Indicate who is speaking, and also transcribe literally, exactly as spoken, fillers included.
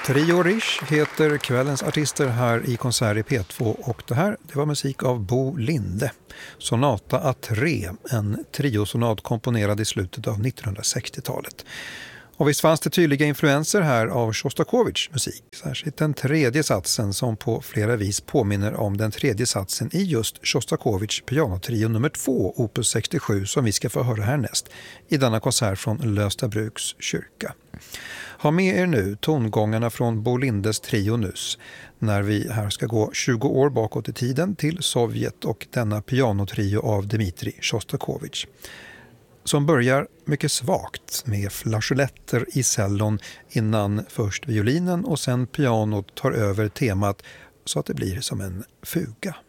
Speaker 1: Trio Rish heter kvällens artister här i konsert i P två och det här det var musik av Bo Linde. Sonata A tre, en triosonat komponerad i slutet av nittonhundrasextiotalet. Och visst fanns det tydliga influenser här av Sjostakovitjs musik, särskilt den tredje satsen som på flera vis påminner om den tredje satsen i just Sjostakovitjs pianotrio nummer två, opus sextiosju, som vi ska få höra härnäst i denna konsert från Löstabruks kyrka. Ha med er nu tongångarna från Bo Lindes trio nyss, när vi här ska gå tjugo år bakåt i tiden till Sovjet och denna pianotrio av Dmitrij Sjostakovitj, som börjar mycket svagt med flageoletter i cellon innan först violinen och sen pianot tar över temat så att det blir som en fuga.